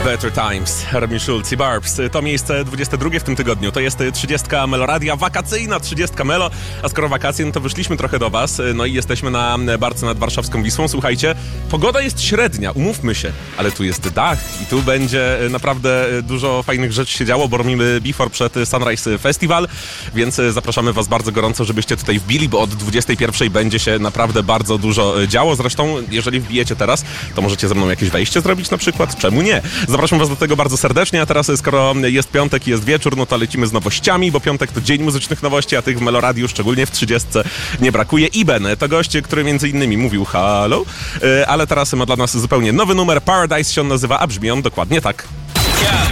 Better Times, Robin Schulz i Barbs. To miejsce 22 w tym tygodniu. To jest 30 Meloradia, wakacyjna 30 Melo. A skoro wakacje, no to wyszliśmy trochę do was. No i jesteśmy na barce nad warszawską Wisłą. Słuchajcie, pogoda jest średnia, umówmy się, ale tu jest dach i tu będzie naprawdę dużo fajnych rzeczy się działo, bo robimy before przed Sunrise Festival, więc zapraszamy was bardzo gorąco, żebyście tutaj wbili, bo od 21 będzie się naprawdę bardzo dużo działo. Zresztą, jeżeli wbijecie teraz, to możecie ze mną jakieś wejście zrobić na przykład. Czemu nie? Zapraszam was do tego bardzo serdecznie, a teraz skoro jest piątek i jest wieczór, no to lecimy z nowościami, bo piątek to dzień muzycznych nowości, a tych w Meloradiu, szczególnie w 30 nie brakuje. Iben to gość, który między innymi mówił halo, ale teraz ma dla nas zupełnie nowy numer. Paradise się on nazywa, a brzmi on dokładnie tak. Yeah.